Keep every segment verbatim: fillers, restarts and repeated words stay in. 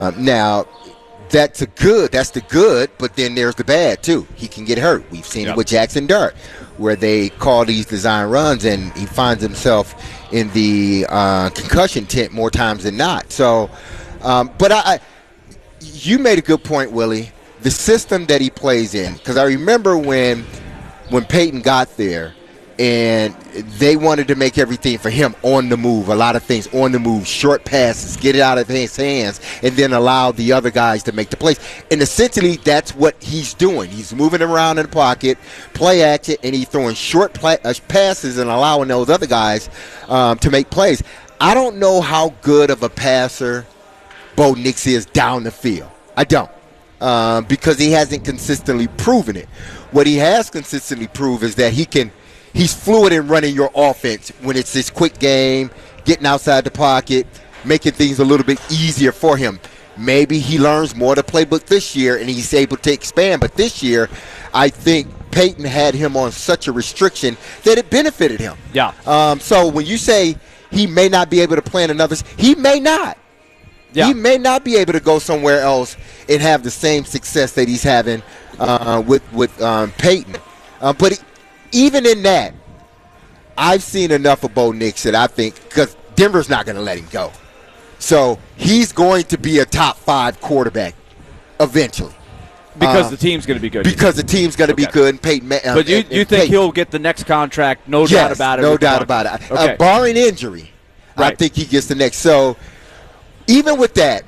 Um, now, that's a good. That's the good, but then there's the bad too. He can get hurt. We've seen yep. it with Jackson Dart, where they call these design runs and he finds himself in the uh, concussion tent more times than not. So, um, but I, I, you made a good point, Willie. The system that he plays in, because I remember when when Peyton got there, and they wanted to make everything for him on the move, a lot of things on the move, short passes, get it out of his hands, and then allow the other guys to make the plays. And essentially, that's what he's doing. He's moving around in the pocket, play action, and he's throwing short play, uh, passes and allowing those other guys um, to make plays. I don't know how good of a passer Bo Nix is down the field. I don't, um, because he hasn't consistently proven it. What he has consistently proved is that he can he's fluid in running your offense when it's this quick game, getting outside the pocket, making things a little bit easier for him. Maybe he learns more of the playbook this year and he's able to expand. But this year, I think Peyton had him on such a restriction that it benefited him. Yeah. Um, so when you say he may not be able to play in another, he may not. Yeah. He may not be able to go somewhere else and have the same success that he's having uh, with with um, Peyton. Uh, but it, even in that, I've seen enough of Bo Nix that I think, because Denver's not going to let him go. So he's going to be a top five quarterback eventually. Because uh, the team's going to be good. Because the team's going to okay. be good. And Peyton, uh, but you, and, and you think Peyton. he'll get the next contract, no yes, doubt about it? no doubt about it. Okay. Uh, barring injury, right. I think he gets the next. So even with that,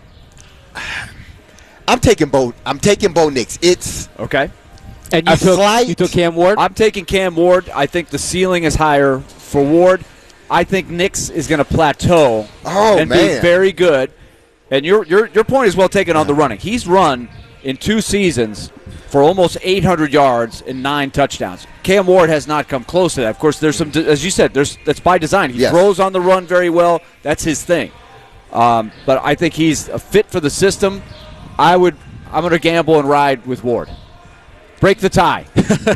I'm taking Bo. I'm taking Bo Nix. It's okay. And you a took slight, you took Cam Ward. I'm taking Cam Ward. I think the ceiling is higher for Ward. I think Nix is going to plateau oh, and man. be very good. And your your your point is well taken on the running. He's run in two seasons for almost eight hundred yards and nine touchdowns. Cam Ward has not come close to that. Of course, there's some, as you said, there's that's by design. He yes. throws on the run very well. That's his thing. Um, but I think he's a fit for the system. I would, I'm going to gamble and ride with Ward. Break the tie.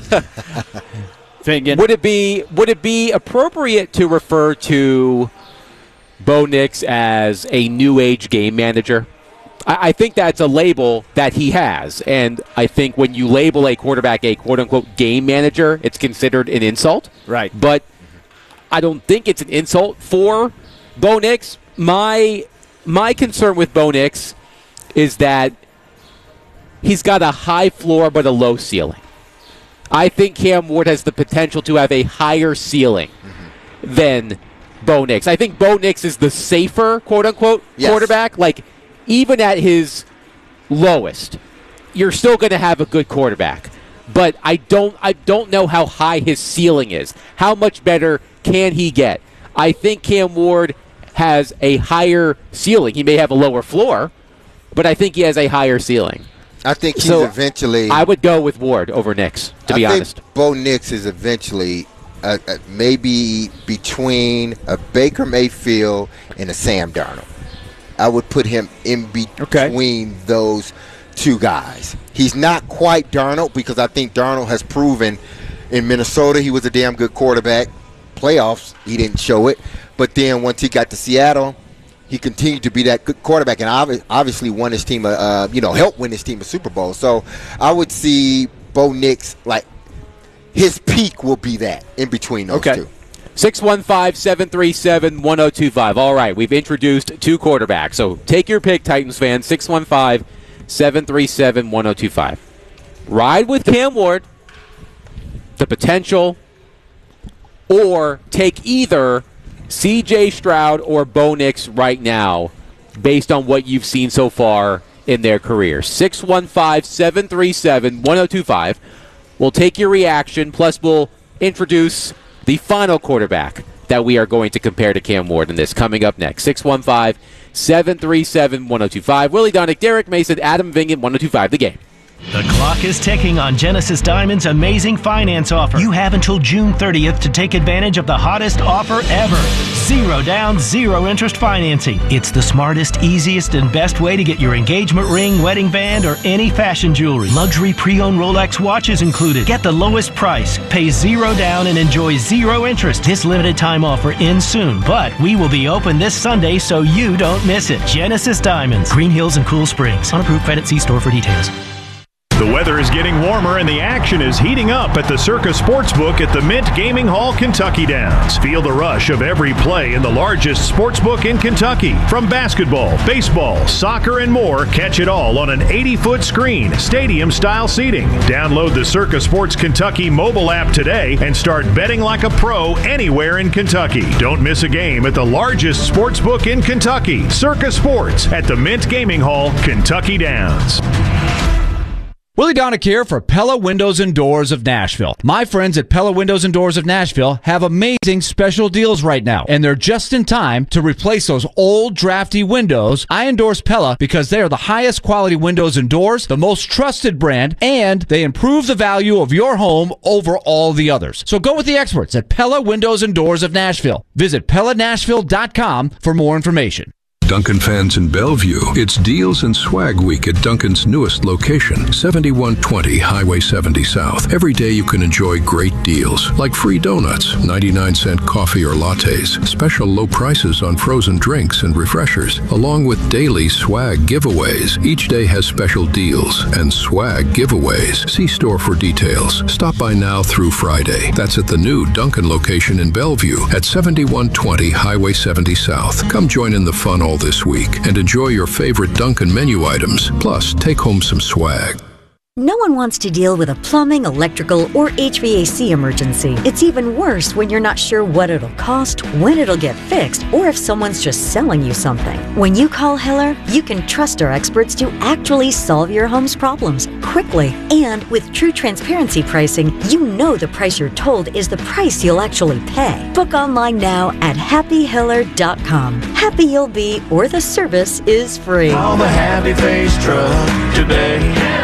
Fingan. Would it be would it be appropriate to refer to Bo Nix as a new age game manager? I, I think that's a label that he has, and I think when you label a quarterback a quote unquote game manager, it's considered an insult. Right. But I don't think it's an insult for Bo Nix. My my concern with Bo Nix is that he's got a high floor but a low ceiling. I think Cam Ward has the potential to have a higher ceiling mm-hmm. than Bo Nix. I think Bo Nix is the safer, quote-unquote, yes. quarterback. Like, even at his lowest, you're still going to have a good quarterback. But I don't I don't know how high his ceiling is. How much better can he get? I think Cam Ward has a higher ceiling. He may have a lower floor, but I think he has a higher ceiling. I think he's so eventually. I would go with Ward over Nix, to be I honest. Think Bo Nix is eventually uh, uh, maybe between a Baker Mayfield and a Sam Darnold. I would put him in between okay. those two guys. He's not quite Darnold because I think Darnold has proven in Minnesota he was a damn good quarterback. Playoffs, he didn't show it. But then once he got to Seattle, he continued to be that good quarterback and obviously won his team, uh, you know, helped win his team a Super Bowl. So I would see Bo Nix, like, his peak will be that in between those okay. two. six one five, seven three seven, one oh two five. All right, we've introduced two quarterbacks. So take your pick, Titans fans, six one five, seven three seven, one oh two five. Ride with Cam Ward, the potential, or take either C J Stroud or Bo Nix right now based on what you've seen so far in their career. six one five, seven three seven, one oh two five. We'll take your reaction, plus we'll introduce the final quarterback that we are going to compare to Cam Ward in this coming up next. six one five, seven three seven, one oh two five. Willie Donick, Derek Mason, Adam Vingan, one oh two five, The Game. The clock is ticking on Genesis Diamond's amazing finance offer. You have until June thirtieth to take advantage of the hottest offer ever. Zero down, zero interest financing. It's the smartest, easiest, and best way to get your engagement ring, wedding band, or any fashion jewelry. Luxury pre-owned Rolex watches included. Get the lowest price, pay zero down, and enjoy zero interest. This limited time offer ends soon, but we will be open this Sunday so you don't miss it. Genesis Diamonds, Green Hills and Cool Springs. On approved credit, see store for details. The weather is getting warmer and the action is heating up at the Circa Sportsbook at the Mint Gaming Hall, Kentucky Downs. Feel the rush of every play in the largest sportsbook in Kentucky. From basketball, baseball, soccer, and more, catch it all on an eighty-foot screen, stadium-style seating. Download the Circa Sports Kentucky mobile app today and start betting like a pro anywhere in Kentucky. Don't miss a game at the largest sportsbook in Kentucky. Circa Sports at the Mint Gaming Hall, Kentucky Downs. Willie Donick here for Pella Windows and Doors of Nashville. My friends at Pella Windows and Doors of Nashville have amazing special deals right now, and they're just in time to replace those old drafty windows. I endorse Pella because they are the highest quality windows and doors, the most trusted brand, and they improve the value of your home over all the others. So go with the experts at Pella Windows and Doors of Nashville. Visit Pella Nashville dot com for more information. Duncan fans in Bellevue, it's Deals and Swag Week at Duncan's newest location, seventy-one twenty Highway seventy South. Every day you can enjoy great deals, like free donuts, ninety-nine cent coffee or lattes, special low prices on frozen drinks and refreshers, along with daily swag giveaways. Each day has special deals and swag giveaways. See store for details. Stop by now through Friday. That's at the new Duncan location in Bellevue at seventy-one twenty Highway seventy South. Come join in the fun all this week and enjoy your favorite Duncan menu items. Plus, take home some swag. No one wants to deal with a plumbing, electrical, or H V A C emergency. It's even worse when you're not sure what it'll cost, when it'll get fixed, or if someone's just selling you something. When you call Hiller, you can trust our experts to actually solve your home's problems quickly. And with true transparency pricing, you know the price you're told is the price you'll actually pay. Book online now at happy hiller dot com. Happy you'll be, or the service is free. Call the Happy Face Truck today.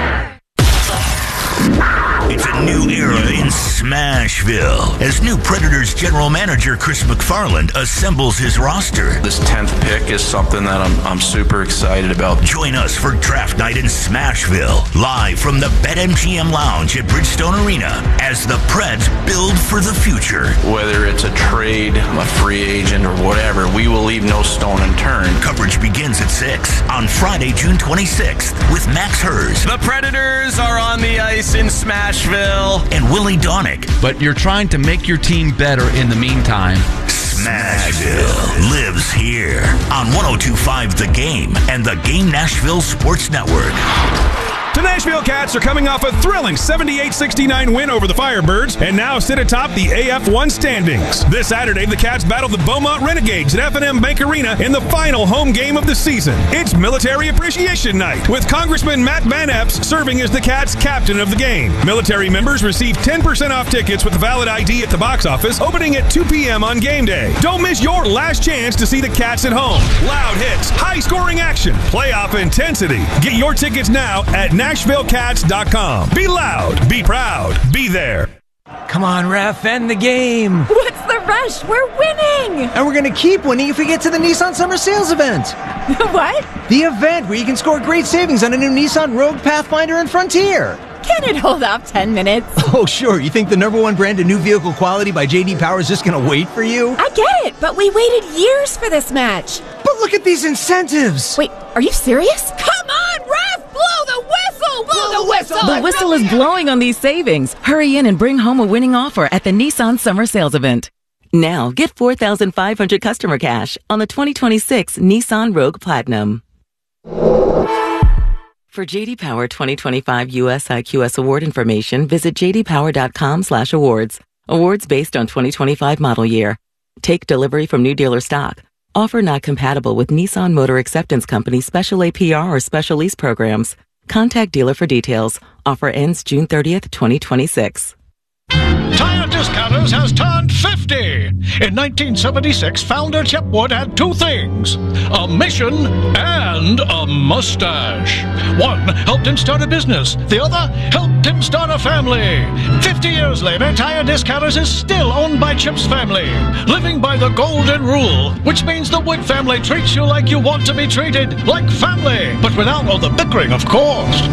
It's a new era in Smashville as new Predators general manager Chris McFarland assembles his roster. This tenth pick is something that I'm, I'm super excited about. Join us for draft night in Smashville, live from the BetMGM Lounge at Bridgestone Arena as the Preds build for the future. Whether it's a trade, a free agent, or whatever, we will leave no stone unturned. Coverage begins at six on Friday, June twenty-sixth with Max Hers. The Predators are on the ice in Smashville. And Willie Donick. But you're trying to make your team better in the meantime. Smashville lives here on one oh two point five The Game and the Game Nashville Sports Network. The Nashville Cats are coming off a thrilling seventy-eight sixty-nine win over the Firebirds and now sit atop the A F one standings. This Saturday, the Cats battle the Beaumont Renegades at F and M Bank Arena in the final home game of the season. It's Military Appreciation Night, with Congressman Matt Van Epps serving as the Cats' captain of the game. Military members receive ten percent off tickets with a valid I D at the box office, opening at two p.m. on game day. Don't miss your last chance to see the Cats at home. Loud hits, high-scoring action, playoff intensity. Get your tickets now at Nashville Cats dot com. Be loud, be proud, be there. Come on, ref, end the game. What's the rush? We're winning. And we're going to keep winning if we get to the Nissan Summer Sales event. What? The event where you can score great savings on a new Nissan Rogue, Pathfinder, and Frontier. Can it hold off ten minutes? Oh, sure. You think the number one brand of new vehicle quality by J D Power is just going to wait for you? I get it, but we waited years for this match. But look at these incentives. Wait, are you serious? Come on, ref! Blow the whistle! Blow, blow the whistle! The whistle is blowing on these savings. Hurry in and bring home a winning offer at the Nissan Summer Sales event. Now, get four thousand five hundred customer cash on the twenty twenty-six Nissan Rogue Platinum. For J D Power twenty twenty-five U S I Q S award information, visit j d power dot com slash awards. Awards based on twenty twenty-five model year. Take delivery from new dealer stock. Offer not compatible with Nissan Motor Acceptance Company special A P R or special lease programs. Contact dealer for details. Offer ends June thirtieth, twenty twenty-six. Tire Discounters has turned fifty. In nineteen seventy-six, founder Chip Wood had two things, a mission and a mustache. One helped him start a business. The other helped him start a family. fifty years later, Tire Discounters is still owned by Chip's family, living by the golden rule, which means the Wood family treats you like you want to be treated, like family, but without all the bickering, of course.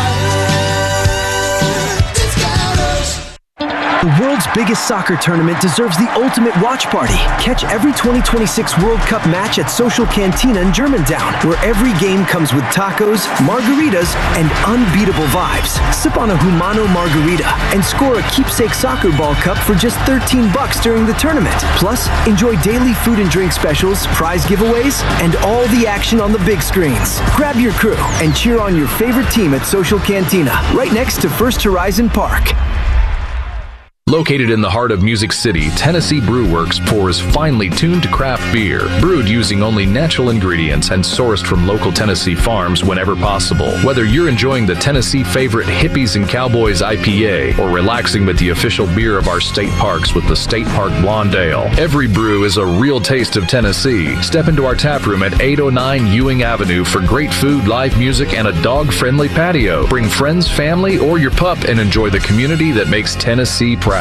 The world's biggest soccer tournament deserves the ultimate watch party. Catch every twenty twenty-six World Cup match at Social Cantina in Germantown, where every game comes with tacos, margaritas, and unbeatable vibes. Sip on a Humano margarita and score a keepsake soccer ball cup for just thirteen bucks during the tournament. Plus, enjoy daily food and drink specials, prize giveaways, and all the action on the big screens. Grab your crew and cheer on your favorite team at Social Cantina, right next to First Horizon Park. Located in the heart of Music City, Tennessee Brew Works pours finely tuned craft beer, brewed using only natural ingredients and sourced from local Tennessee farms whenever possible. Whether you're enjoying the Tennessee favorite Hippies and Cowboys I P A or relaxing with the official beer of our state parks with the State Park Blonde Ale, every brew is a real taste of Tennessee. Step into our tap room at eight oh nine Ewing Avenue for great food, live music, and a dog-friendly patio. Bring friends, family, or your pup and enjoy the community that makes Tennessee proud.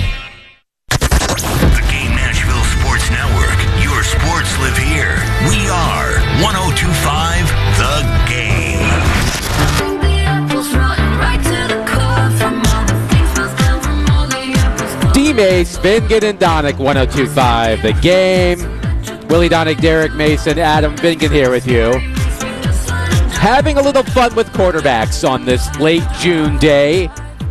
The Game Nashville Sports Network. Your sports live here. We are one oh two point five The Game. D-Mace, Vingan and Donick, one oh two point five The Game. Willie Donick, Derek Mason, Adam Vingan here with you. Having a little fun with quarterbacks on this late June day.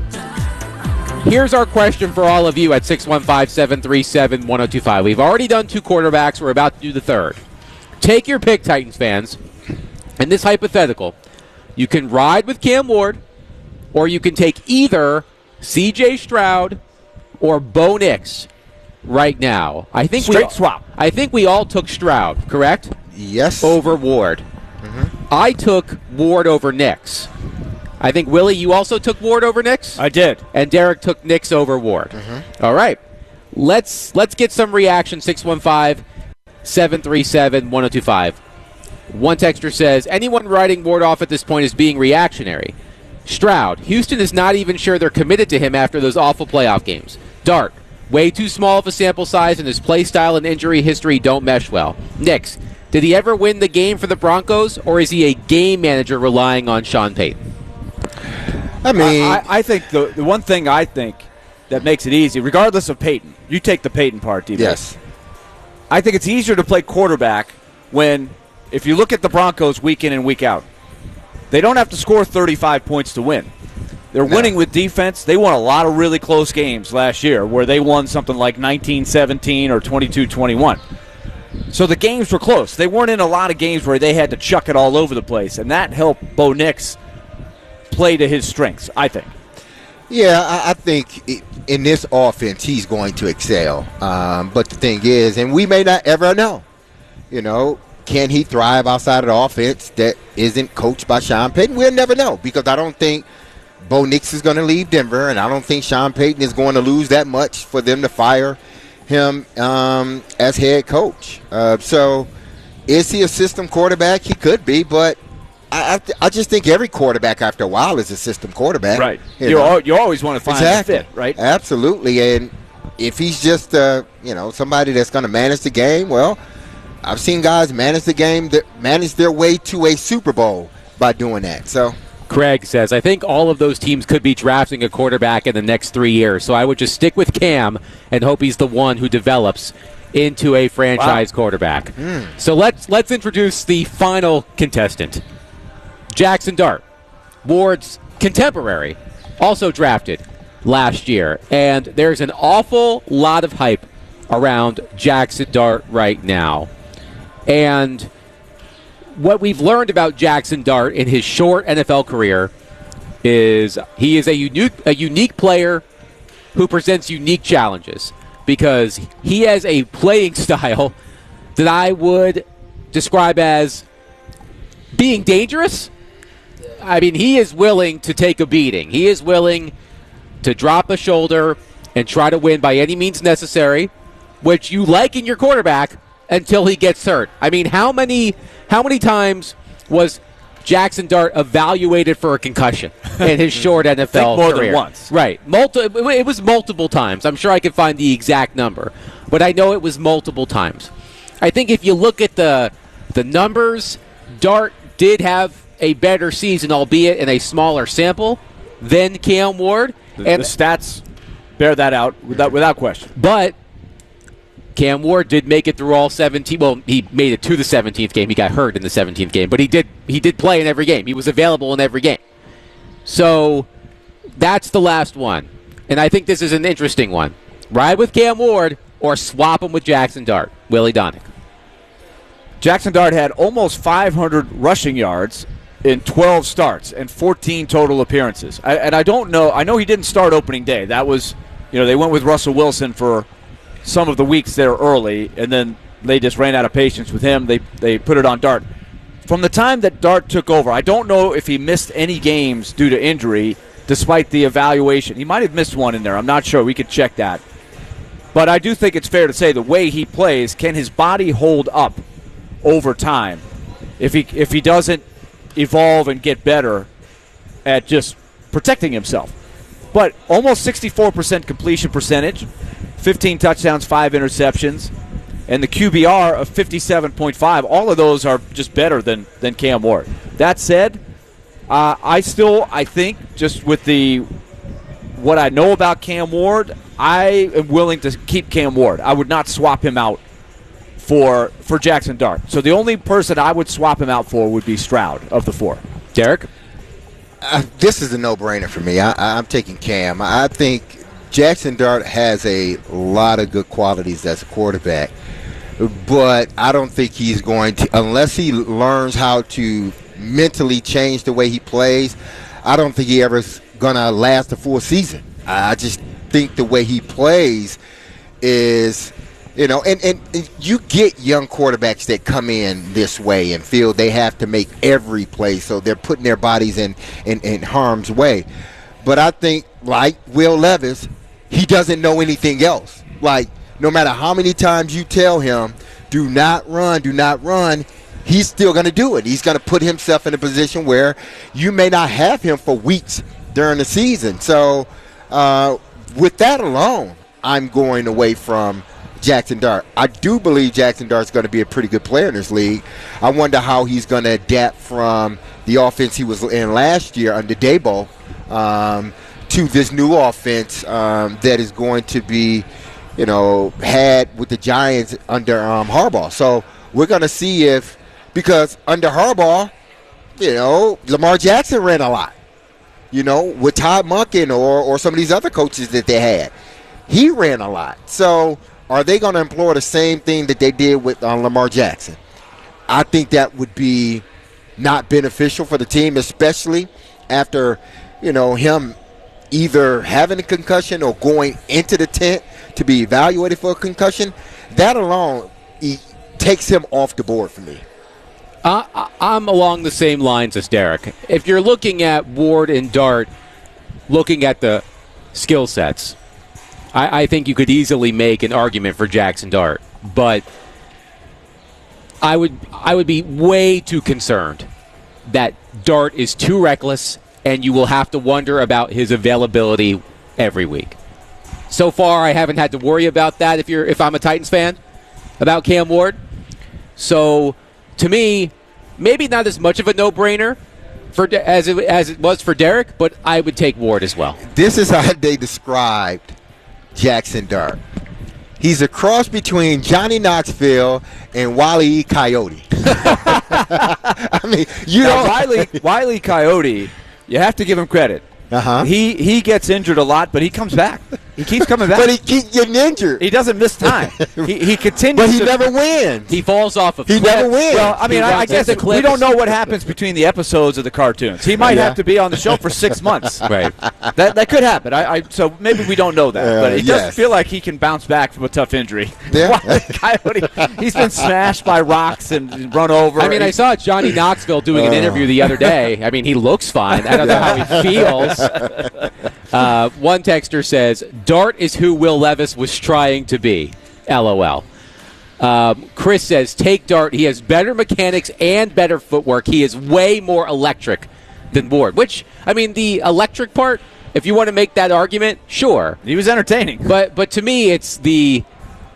Here's our question for all of you at six one five, seven three seven, one oh two five. We've already done two quarterbacks. We're about to do the third. Take your pick, Titans fans. In this hypothetical, you can ride with Cam Ward, or you can take either C J Stroud or Bo Nix right now. I think Straight we, swap. I think we all took Stroud, correct? Yes. Over Ward. Mm-hmm. I took Ward over Nix. I think, Willie, you also took Ward over Nix? I did. And Derek took Nix over Ward. Mm-hmm. All right. Let's let's get some reaction. six one five, seven three seven, one oh two five. One texter says, anyone writing Ward off at this point is being reactionary. Stroud, Houston is not even sure they're committed to him after those awful playoff games. Dart, way too small of a sample size, and his play style and injury history don't mesh well. Nix, did he ever win the game for the Broncos, or is he a game manager relying on Sean Payton? I mean, I, I, I think the, the one thing I think that makes it easy, regardless of Peyton, you take the Peyton part, D B. Yes. I think it's easier to play quarterback when, if you look at the Broncos week in and week out, they don't have to score thirty-five points to win. They're no. winning with defense. They won a lot of really close games last year where they won something like nineteen seventeen or twenty-two twenty-one. So the games were close. They weren't in a lot of games where they had to chuck it all over the place, and that helped Bo Nix play to his strengths, I think. Yeah, I, I think in this offense he's going to excel. Um, but the thing is, and we may not ever know, you know, can he thrive outside of the offense that isn't coached by Sean Payton? We'll never know, because I don't think Bo Nix is going to leave Denver, and I don't think Sean Payton is going to lose that much for them to fire him um, as head coach. Uh, so is he a system quarterback? He could be, but I, I just think every quarterback after a while is a system quarterback. Right. You, you, know? al- you always want to find exactly. a fit, right? Absolutely. And if he's just, uh, you know, somebody that's going to manage the game, well, I've seen guys manage the game, that manage their way to a Super Bowl by doing that. So Craig says, I think all of those teams could be drafting a quarterback in the next three years. So I would just stick with Cam and hope he's the one who develops into a franchise wow. quarterback. Mm. So let's let's introduce the final contestant. Jackson Dart, Ward's contemporary, also drafted last year. And there's an awful lot of hype around Jackson Dart right now. And what we've learned about Jackson Dart in his short N F L career is he is a unique, a unique player who presents unique challenges, because he has a playing style that I would describe as being dangerous. I mean, he is willing to take a beating. He is willing to drop a shoulder and try to win by any means necessary, which you like in your quarterback, until he gets hurt. I mean, how many how many times was Jackson Dart evaluated for a concussion in his short N F L I think more career? than once. Right. Multi- it was multiple times. I'm sure I could find the exact number, but I know it was multiple times. I think if you look at the the numbers, Dart did have a better season, albeit in a smaller sample, than Cam Ward. The, and the stats bear that out without, without question. But Cam Ward did make it through all seventeen. Well, he made it to the seventeenth game. He got hurt in the seventeenth game, but he did he did play in every game. He was available in every game. So that's the last one. And I think this is an interesting one. Ride with Cam Ward or swap him with Jackson Dart. Willie Donick. Jackson Dart had almost five hundred rushing yards in twelve starts and fourteen total appearances. I, and I don't know. I know he didn't start opening day. That was, you know, they went with Russell Wilson for some of the weeks there early, and then they just ran out of patience with him. They they put it on Dart. From the time that Dart took over, I don't know if he missed any games due to injury, despite the evaluation. He might have missed one in there. I'm not sure. We could check that. But I do think it's fair to say the way he plays, can his body hold up over time if he if he doesn't evolve and get better at just protecting himself? But almost sixty-four percent completion percentage, fifteen touchdowns, five interceptions, and the Q B R of fifty-seven point five. All of those are just better than, than Cam Ward. That said, uh, I still, I think, just with the what I know about Cam Ward, I am willing to keep Cam Ward. I would not swap him out for for Jackson Dart. So the only person I would swap him out for would be Stroud of the four. Derek? Uh, this is a no-brainer for me. I, I'm taking Cam. I think Jackson Dart has a lot of good qualities as a quarterback, but I don't think he's going to, unless he learns how to mentally change the way he plays, I don't think he ever's going to last a full season. I just think the way he plays is, you know, and, and, and you get young quarterbacks that come in this way and feel they have to make every play, so they're putting their bodies in, in, in harm's way. But I think, like Will Levis, he doesn't know anything else. Like, no matter how many times you tell him, do not run, do not run, he's still going to do it. He's going to put himself in a position where you may not have him for weeks during the season. So uh, with that alone, I'm going away from Jackson Dart. I do believe Jackson Dart's going to be a pretty good player in this league. I wonder how he's going to adapt from the offense he was in last year under Daboll um, to this new offense um, that is going to be, you know, had with the Giants under um, Harbaugh. So we're going to see if, because under Harbaugh, you know, Lamar Jackson ran a lot. You know, with Todd Monken or, or some of these other coaches that they had, he ran a lot. So are they going to employ the same thing that they did with uh, Lamar Jackson? I think that would be not beneficial for the team, especially after, you know, him either having a concussion or going into the tent to be evaluated for a concussion. That alone he takes him off the board for me. Uh, I'm along the same lines as Derek. If you're looking at Ward and Dart, looking at the skill sets, I, I think you could easily make an argument for Jackson Dart. But I would I would be way too concerned that Dart is too reckless, and you will have to wonder about his availability every week. So far, I haven't had to worry about that if you're if I'm a Titans fan, about Cam Ward. So, to me, maybe not as much of a no-brainer for as it, as it was for Derek, but I would take Ward as well. This is how they described Jackson Dart. He's a cross between Johnny Knoxville and Wile E. Coyote. I mean, you now, know, Wile, Wile E. Coyote, you have to give him credit. Uh-huh. He he gets injured a lot, but he comes back. He keeps coming back. But he keeps getting injured. He doesn't miss time. he he continues. But he to, never wins. He falls off of. He cliff. never wins. Well, I mean, I, I guess we don't know what happens between the episodes of the cartoons. He might Yeah. have to be on the show for six months. Right. That that could happen. I, I so maybe we don't know that, Uh, but it yes. does feel like he can bounce back from a tough injury. Yeah. Wile E. Coyote, he's been smashed by rocks and run over. I mean, I saw Johnny Knoxville doing an Uh. interview the other day. I mean, he looks fine. I don't know how he feels. Uh, one texter says, Dart is who Will Levis was trying to be. LOL. Um, Chris says, take Dart. He has better mechanics and better footwork. He is way more electric than Ward. Which, I mean, the electric part, if you want to make that argument, sure. He was entertaining. But but to me, it's the...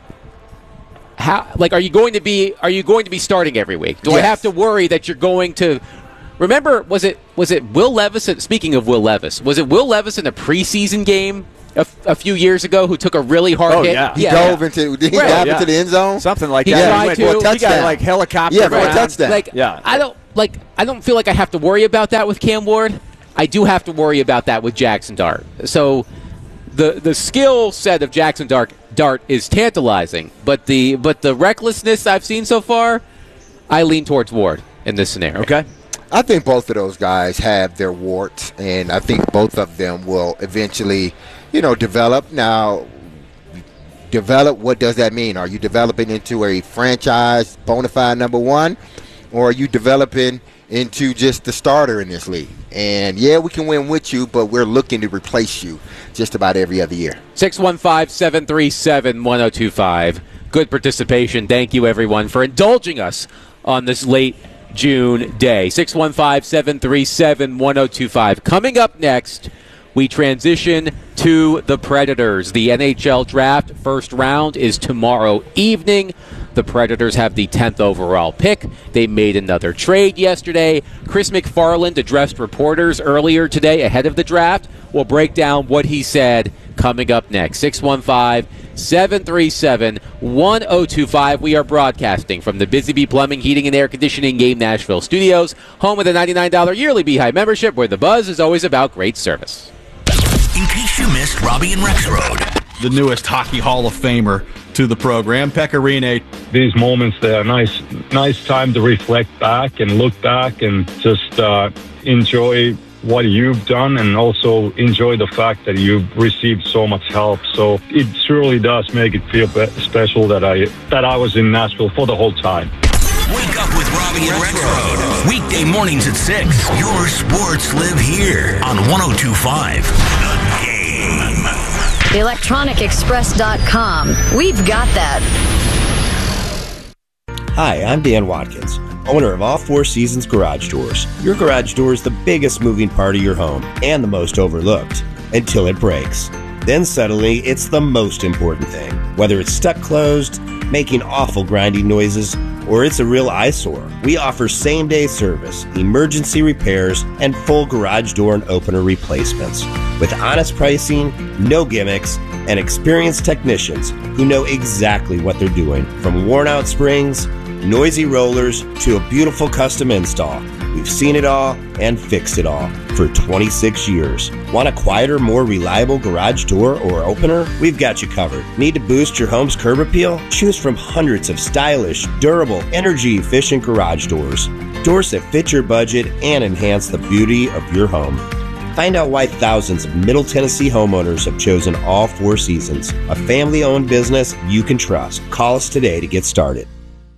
How, like, are you going to be are you going to be starting every week? Do Yes. I have to worry that you're going to remember? Was it was it Will Levis? Speaking of Will Levis, was it Will Levis in a preseason game a, a few years ago who took a really hard Oh, hit? yeah. He yeah, dove yeah. into did he Right. dive Yeah. into the end zone? Something like He that. tried He, to. went, For a he got touchdown. like helicopter Yeah, for a around. touchdown. Like Yeah. I don't like I don't feel like I have to worry about that with Cam Ward. I do have to worry about that with Jackson Dart. So the the skill set of Jackson Dart Dart is tantalizing, but the but the recklessness I've seen so far, I lean towards Ward in this scenario. Okay. I think both of those guys have their warts, and I think both of them will eventually, you know, develop. Now, develop, what does that mean? Are you developing into a franchise bona fide number one, or are you developing into just the starter in this league? And, yeah, we can win with you, but we're looking to replace you just about every other year. six one five, seven three seven, one oh two five. Good participation. Thank you, everyone, for indulging us on this late June day. six one five, seven three seven, one oh two five. Coming up next, we transition to the Predators. The N H L draft first round is tomorrow evening. The Predators have the tenth overall pick. They made another trade yesterday. Chris McFarland addressed reporters earlier today ahead of the draft. We'll break down what he said coming up next. six one five, seven three seven, one oh two five. We are broadcasting from the Busy Bee Plumbing, Heating, and Air Conditioning Game Nashville Studios, home of the ninety-nine dollars yearly Beehive membership, where the buzz is always about great service. In case you missed Robbie and Rexroad. The newest Hockey Hall of Famer to the program, Pecorine. These moments, they're nice, nice time to reflect back and look back and just uh, enjoy what you've done, and also enjoy the fact that you've received so much help. So it surely does make it feel be- special that I that I was in Nashville for the whole time. Wake up with Robbie and Rexroad. Weekday mornings at six. Your sports live here on one oh two five. The Game. electronic express dot com. We've got that. Hi, I'm Dan Watkins, owner of All Four Seasons Garage Doors. Your garage door is the biggest moving part of your home and the most overlooked until it breaks. Then suddenly, it's the most important thing. Whether it's stuck closed, making awful grinding noises, or it's a real eyesore, we offer same-day service, emergency repairs, and full garage door and opener replacements. With honest pricing, no gimmicks, and experienced technicians who know exactly what they're doing. From worn-out springs, noisy rollers, to a beautiful custom install, we've seen it all and fixed it all for twenty-six years. Want a quieter, more reliable garage door or opener? We've got you covered. Need to boost your home's curb appeal? Choose from hundreds of stylish, durable, energy-efficient garage doors. Doors that fit your budget and enhance the beauty of your home. Find out why thousands of Middle Tennessee homeowners have chosen All Four Seasons, a family-owned business you can trust. Call us today to get started.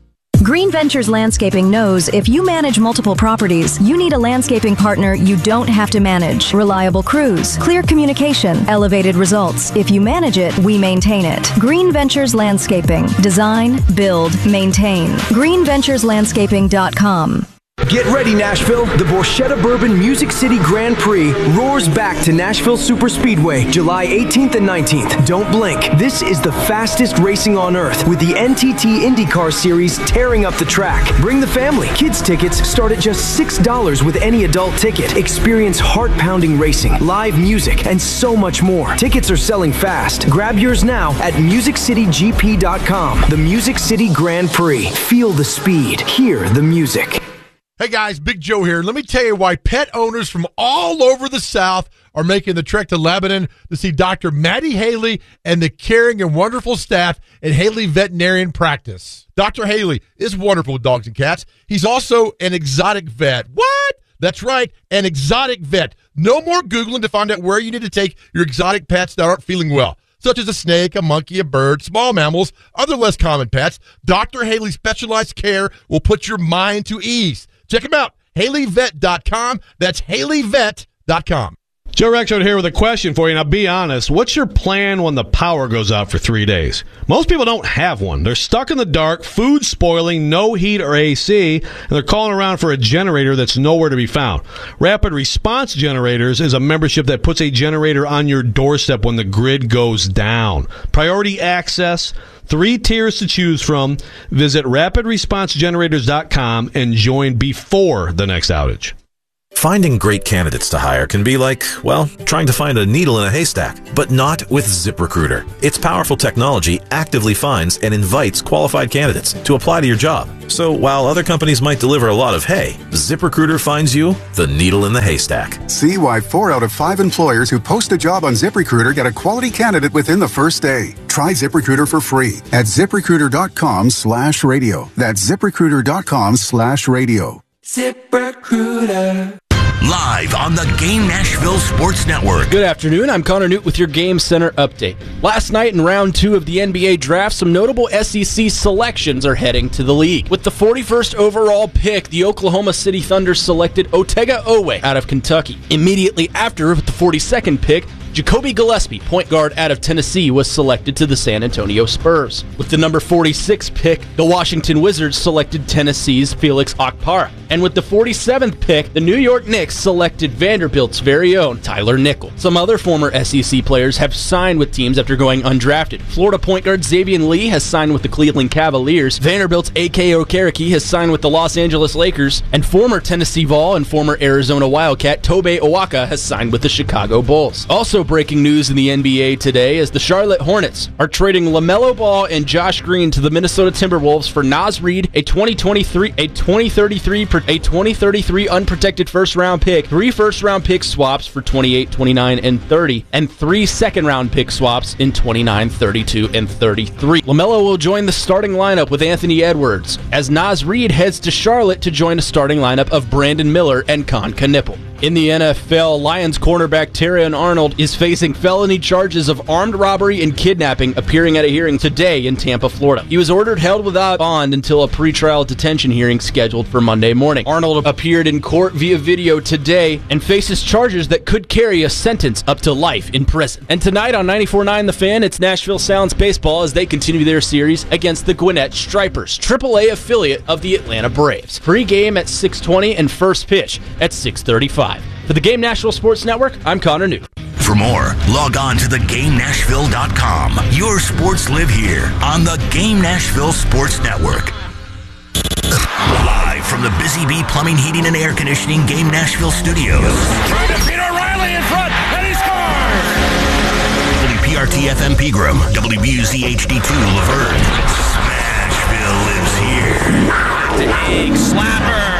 Green Ventures Landscaping knows if you manage multiple properties, you need a landscaping partner you don't have to manage. Reliable crews, clear communication, elevated results. If you manage it, we maintain it. Green Ventures Landscaping. Design, build, maintain. green ventures landscaping dot com. Get ready, Nashville. The Borchetta Bourbon Music City Grand Prix roars back to Nashville Superspeedway, July eighteenth and nineteenth. Don't blink. This is the fastest racing on earth, with the N T T IndyCar Series tearing up the track. Bring the family. Kids tickets start at just six dollars with any adult ticket. Experience heart-pounding racing, live music, and so much more. Tickets are selling fast. Grab yours now at music city g p dot com. The Music City Grand Prix. Feel the speed. Hear the music. Hey guys, Big Joe here. Let me tell you why pet owners from all over the South are making the trek to Lebanon to see Doctor Maddie Haley and the caring and wonderful staff at Haley Veterinarian Practice. Doctor Haley is wonderful with dogs and cats. He's also an exotic vet. What? That's right, an exotic vet. No more Googling to find out where you need to take your exotic pets that aren't feeling well, such as a snake, a monkey, a bird, small mammals, other less common pets. Doctor Haley's specialized care will put your mind to ease. Check him out, haley vet dot com. That's haley vet dot com. Joe Rexrode here with a question for you. Now, be honest. What's your plan when the power goes out for three days? Most people don't have one. They're stuck in the dark, food spoiling, no heat or A C, and they're calling around for a generator that's nowhere to be found. Rapid Response Generators is a membership that puts a generator on your doorstep when the grid goes down. Priority access, three tiers to choose from. Visit rapid response generators dot com and join before the next outage. Finding great candidates to hire can be like, well, trying to find a needle in a haystack, but not with ZipRecruiter. Its powerful technology actively finds and invites qualified candidates to apply to your job. So while other companies might deliver a lot of hay, ZipRecruiter finds you the needle in the haystack. See why four out of five employers who post a job on ZipRecruiter get a quality candidate within the first day. Try ZipRecruiter for free at ZipRecruiter.com slash radio. That's ZipRecruiter.com slash radio. ZipRecruiter. Live on the Game Nashville Sports Network. Good afternoon. I'm Connor Newt with your Game Center update. Last night in round two of the N B A draft, some notable S E C selections are heading to the league. With the forty-first overall pick, the Oklahoma City Thunder selected Otega Oweh out of Kentucky. Immediately after, with the forty-second pick, Jacoby Gillespie, point guard out of Tennessee, was selected to the San Antonio Spurs. With the number forty-six pick, the Washington Wizards selected Tennessee's Felix Okpara. And with the forty-seventh pick, the New York Knicks selected Vanderbilt's very own Tyler Nickel. Some other former S E C players have signed with teams after going undrafted. Florida point guard Xavier Lee has signed with the Cleveland Cavaliers. Vanderbilt's A K Okereke has signed with the Los Angeles Lakers. And former Tennessee Vol and former Arizona Wildcat Tobe Awaka has signed with the Chicago Bulls. Also breaking news in the N B A today is the Charlotte Hornets are trading LaMelo Ball and Josh Green to the Minnesota Timberwolves for Naz Reid, a twenty twenty-three, a twenty thirty-three, a twenty thirty-three unprotected first-round pick, three first-round pick swaps for twenty-eight, twenty-nine, and thirty, and three second-round pick swaps in twenty-nine, thirty-two, and thirty-three. LaMelo will join the starting lineup with Anthony Edwards, as Naz Reid heads to Charlotte to join a starting lineup of Brandon Miller and Con Knipple. In the N F L, Lions cornerback Terrion Arnold is facing felony charges of armed robbery and kidnapping, appearing at a hearing today in Tampa, Florida. He was ordered held without bond until a pretrial detention hearing scheduled for Monday morning. Arnold appeared in court via video today and faces charges that could carry a sentence up to life in prison. And tonight on ninety-four point nine The Fan, it's Nashville Sounds baseball as they continue their series against the Gwinnett Stripers, triple A affiliate of the Atlanta Braves. Pre-game at six twenty and first pitch at six thirty-five. For the Game Nashville Sports Network, I'm Connor Newt. For more, log on to the game nashville dot com. Your sports live here on the Game Nashville Sports Network. Live from the Busy Bee Plumbing, Heating, and Air Conditioning Game Nashville Studios. Trying to beat O'Reilly in front, and he scores! W P R T F M Pegram, W B U Z H D two Laverne. Smashville lives here. Big slapper.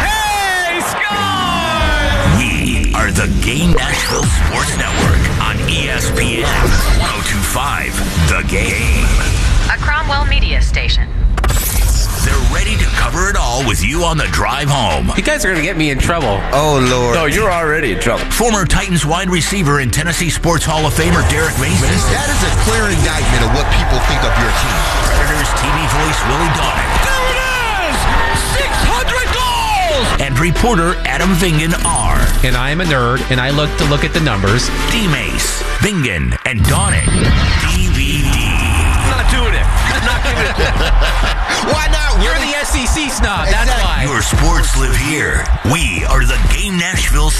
Are the Game Nashville Sports Network on E S P N one oh two point five The Game. A Cromwell Media station. They're ready to cover it all with you on the drive home. You guys are going to get me in trouble. Oh, Lord. No, you're already in trouble. Former Titans wide receiver and Tennessee Sports Hall of Famer Derek Mason. That is a clear indictment of what people think of your team. Predators T V voice Willie Donick. There it is! six hundred goals! And reporter Adam Vingan are. And I am a nerd, and I look to look at the numbers. D-Mace, Vingan, and Donick. D V D. I'm not doing it. I'm not doing it. Why not? You're the S E C snob. That's exactly. why. Your sports live here. We are the Game Nashville